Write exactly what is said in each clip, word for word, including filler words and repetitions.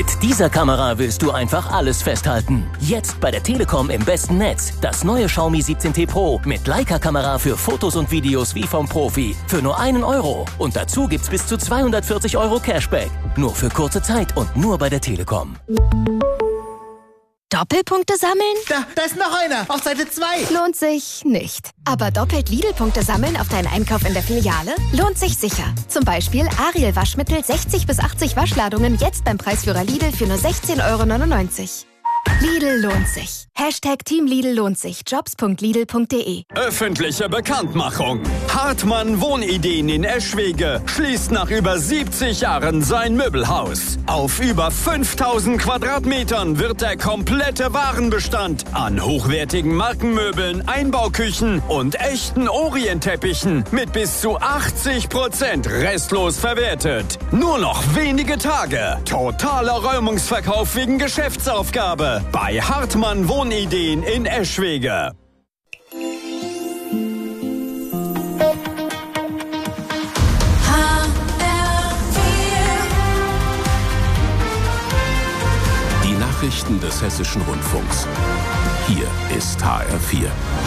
Mit dieser Kamera willst du einfach alles festhalten. Jetzt bei der Telekom im besten Netz. Das neue Xiaomi siebzehn T Pro mit Leica-Kamera für Fotos und Videos wie vom Profi. Für nur einen Euro. Und dazu gibt's bis zu zweihundertvierzig Euro Cashback. Nur für kurze Zeit und nur bei der Telekom. Doppelpunkte sammeln? Da, da ist noch einer. Auf Seite zwei. Lohnt sich nicht. Aber doppelt Lidl-Punkte sammeln auf deinen Einkauf in der Filiale? Lohnt sich sicher. Zum Beispiel Ariel Waschmittel sechzig bis achtzig Waschladungen jetzt beim Preisführer Lidl für nur sechzehn Euro neunundneunzig. Lidl lohnt sich. Hashtag Team Lidl lohnt sich. Jobs punkt lidl punkt de. Öffentliche Bekanntmachung. Hartmann Wohnideen in Eschwege schließt nach über siebzig Jahren sein Möbelhaus. Auf über fünftausend Quadratmetern wird der komplette Warenbestand an hochwertigen Markenmöbeln, Einbauküchen und echten Orientteppichen mit bis zu achtzig Prozent restlos verwertet. Nur noch wenige Tage. Totaler Räumungsverkauf wegen Geschäftsaufgabe bei Hartmann Wohnideen in Eschwege. Die Nachrichten des Hessischen Rundfunks. Hier ist H R vier.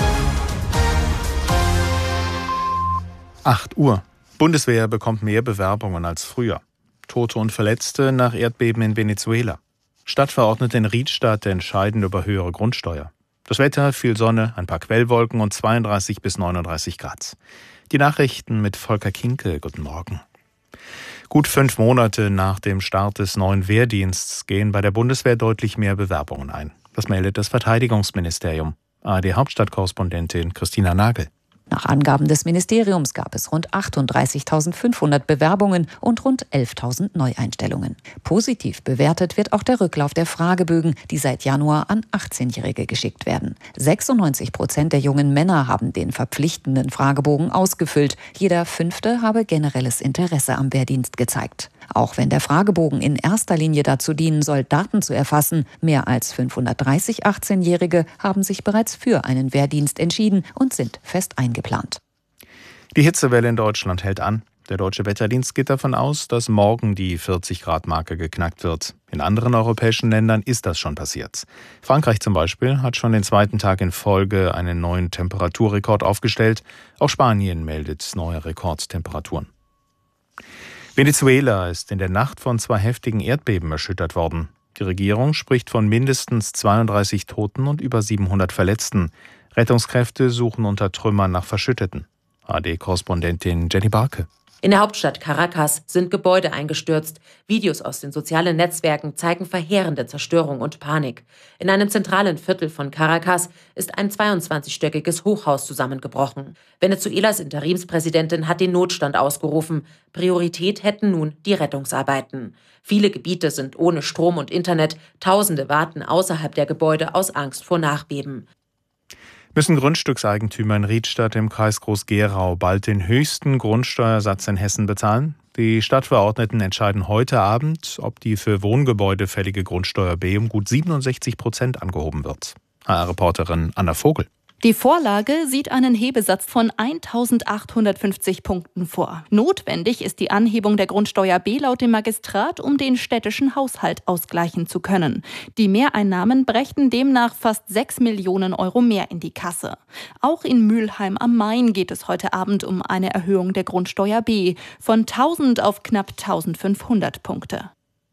acht Uhr. Bundeswehr bekommt mehr Bewerbungen als früher. Tote und Verletzte nach Erdbeben in Venezuela. Stadtverordnete in Riedstadt entscheiden über höhere Grundsteuer. Das Wetter, viel Sonne, ein paar Quellwolken und zweiunddreißig bis neununddreißig Grad. Die Nachrichten mit Volker Kinkel. Guten Morgen. Gut fünf Monate nach dem Start des neuen Wehrdienstes gehen bei der Bundeswehr deutlich mehr Bewerbungen ein. Das meldet das Verteidigungsministerium. A R D-Hauptstadtkorrespondentin Christina Nagel. Nach Angaben des Ministeriums gab es rund achtunddreißigtausendfünfhundert Bewerbungen und rund elftausend Neueinstellungen. Positiv bewertet wird auch der Rücklauf der Fragebögen, die seit Januar an achtzehnjährige geschickt werden. sechsundneunzig Prozent der jungen Männer haben den verpflichtenden Fragebogen ausgefüllt. Jeder Fünfte habe generelles Interesse am Wehrdienst gezeigt. Auch wenn der Fragebogen in erster Linie dazu dienen soll, Daten zu erfassen, mehr als fünfhundertdreißig achtzehnjährige haben sich bereits für einen Wehrdienst entschieden und sind fest eingeplant. Die Hitzewelle in Deutschland hält an. Der Deutsche Wetterdienst geht davon aus, dass morgen die vierzig-Grad-Marke geknackt wird. In anderen europäischen Ländern ist das schon passiert. Frankreich zum Beispiel hat schon den zweiten Tag in Folge einen neuen Temperaturrekord aufgestellt. Auch Spanien meldet neue Rekordtemperaturen. Venezuela ist in der Nacht von zwei heftigen Erdbeben erschüttert worden. Die Regierung spricht von mindestens zweiunddreißig Toten und über siebenhundert Verletzten. Rettungskräfte suchen unter Trümmern nach Verschütteten. A R D-Korrespondentin Jenny Barke. In der Hauptstadt Caracas sind Gebäude eingestürzt. Videos aus den sozialen Netzwerken zeigen verheerende Zerstörung und Panik. In einem zentralen Viertel von Caracas ist ein zweiundzwanzigstöckiges Hochhaus zusammengebrochen. Venezuelas Interimspräsidentin hat den Notstand ausgerufen. Priorität hätten nun die Rettungsarbeiten. Viele Gebiete sind ohne Strom und Internet. Tausende warten außerhalb der Gebäude aus Angst vor Nachbeben. Müssen Grundstückseigentümer in Riedstadt im Kreis Groß-Gerau bald den höchsten Grundsteuersatz in Hessen bezahlen? Die Stadtverordneten entscheiden heute Abend, ob die für Wohngebäude fällige Grundsteuer B um gut siebenundsechzig Prozent angehoben wird. H R-Reporterin Anna Vogel. Die Vorlage sieht einen Hebesatz von eintausendachthundertfünfzig Punkten vor. Notwendig ist die Anhebung der Grundsteuer B laut dem Magistrat, um den städtischen Haushalt ausgleichen zu können. Die Mehreinnahmen brächten demnach fast sechs Millionen Euro mehr in die Kasse. Auch in Mülheim am Main geht es heute Abend um eine Erhöhung der Grundsteuer B von tausend auf knapp eintausendfünfhundert Punkte.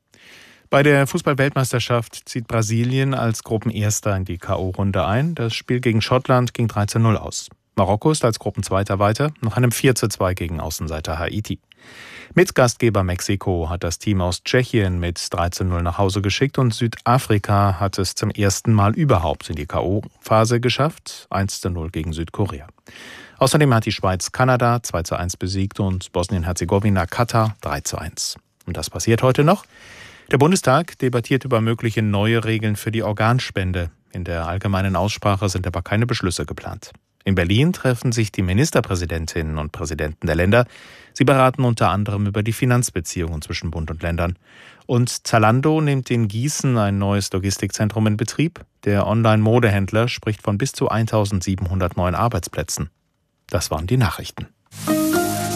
Bei der Fußball-Weltmeisterschaft zieht Brasilien als Gruppenerster in die K O-Runde ein. Das Spiel gegen Schottland ging drei zu null aus. Marokko ist als Gruppenzweiter weiter, nach einem vier zu zwei gegen Außenseiter Haiti. Mitgastgeber Mexiko hat das Team aus Tschechien mit drei zu null nach Hause geschickt und Südafrika hat es zum ersten Mal überhaupt in die K O-Phase geschafft, eins zu null gegen Südkorea. Außerdem hat die Schweiz Kanada zwei zu eins besiegt und Bosnien-Herzegowina Katar drei zu eins. Und das passiert heute noch. Der Bundestag debattiert über mögliche neue Regeln für die Organspende. In der allgemeinen Aussprache sind aber keine Beschlüsse geplant. In Berlin treffen sich die Ministerpräsidentinnen und Präsidenten der Länder. Sie beraten unter anderem über die Finanzbeziehungen zwischen Bund und Ländern. Und Zalando nimmt in Gießen ein neues Logistikzentrum in Betrieb. Der Online-Modehändler spricht von bis zu eintausendsiebenhundert neuen Arbeitsplätzen. Das waren die Nachrichten.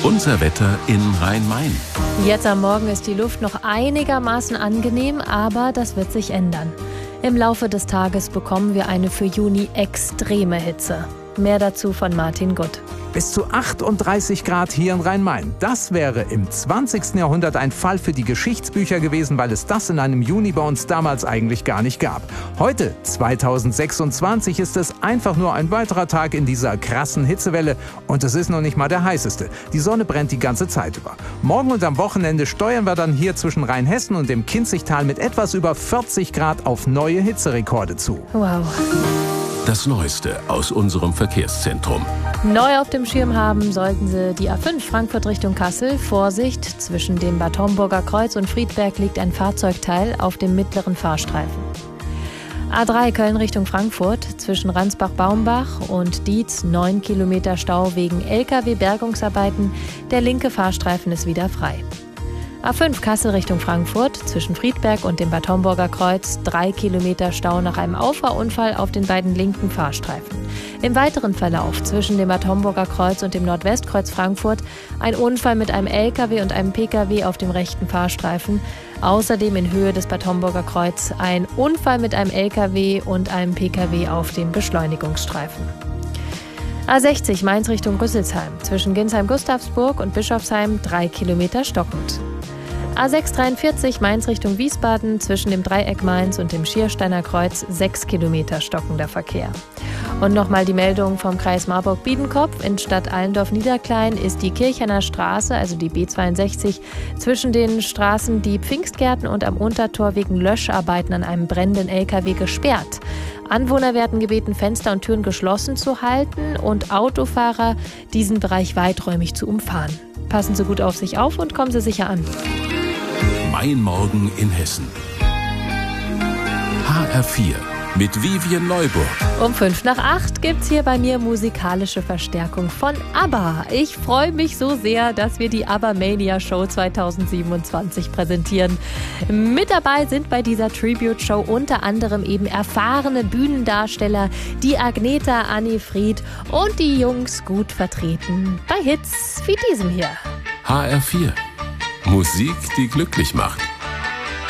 Unser Wetter in Rhein-Main. Jetzt am Morgen ist die Luft noch einigermaßen angenehm, aber das wird sich ändern. Im Laufe des Tages bekommen wir eine für Juni extreme Hitze. Mehr dazu von Martin Gutt. Bis zu achtunddreißig Grad hier in Rhein-Main. Das wäre im zwanzigsten Jahrhundert ein Fall für die Geschichtsbücher gewesen, weil es das in einem Juni bei uns damals eigentlich gar nicht gab. Heute, zweitausendsechsundzwanzig, ist es einfach nur ein weiterer Tag in dieser krassen Hitzewelle und es ist noch nicht mal der heißeste. Die Sonne brennt die ganze Zeit über. Morgen und am Wochenende steuern wir dann hier zwischen Rheinhessen und dem Kinzigtal mit etwas über vierzig Grad auf neue Hitzerekorde zu. Wow. Das Neueste aus unserem Verkehrszentrum. Neu auf dem Schirm haben sollten Sie die A fünf Frankfurt Richtung Kassel. Vorsicht, zwischen dem Bad Homburger Kreuz und Friedberg liegt ein Fahrzeugteil auf dem mittleren Fahrstreifen. A drei Köln Richtung Frankfurt, zwischen Ransbach-Baumbach und Dietz neun Kilometer Stau wegen L K W-Bergungsarbeiten. Der linke Fahrstreifen ist wieder frei. A fünf Kassel Richtung Frankfurt, zwischen Friedberg und dem Bad Homburger Kreuz drei Kilometer Stau nach einem Auffahrunfall auf den beiden linken Fahrstreifen. Im weiteren Verlauf zwischen dem Bad Homburger Kreuz und dem Nordwestkreuz Frankfurt ein Unfall mit einem L K W und einem P K W auf dem rechten Fahrstreifen. Außerdem in Höhe des Bad Homburger Kreuz ein Unfall mit einem L K W und einem P K W auf dem Beschleunigungsstreifen. A sechzig Mainz Richtung Rüsselsheim, zwischen Ginsheim-Gustavsburg und Bischofsheim drei Kilometer stockend. A sechs dreiundvierzig Mainz Richtung Wiesbaden, zwischen dem Dreieck Mainz und dem Schiersteiner Kreuz sechs Kilometer stockender Verkehr. Und nochmal die Meldung vom Kreis Marburg-Biedenkopf. In Stadt Allendorf-Niederklein ist die Kirchener Straße, also die B zweiundsechzig, zwischen den Straßen die Pfingstgärten und am Untertor wegen Löscharbeiten an einem brennenden L K W gesperrt. Anwohner werden gebeten, Fenster und Türen geschlossen zu halten und Autofahrer diesen Bereich weiträumig zu umfahren. Passen Sie gut auf sich auf und kommen Sie sicher an. Mein Morgen in Hessen. H R vier mit Vivian Neuburg. Um fünf nach acht gibt's hier bei mir musikalische Verstärkung von ABBA. Ich freue mich so sehr, dass wir die ABBA Mania Show zweitausendsiebenundzwanzig präsentieren. Mit dabei sind bei dieser Tribute Show unter anderem eben erfahrene Bühnendarsteller, die Agneta, Anni Fried und die Jungs gut vertreten bei Hits wie diesem hier. H R vier. Musik, die glücklich macht.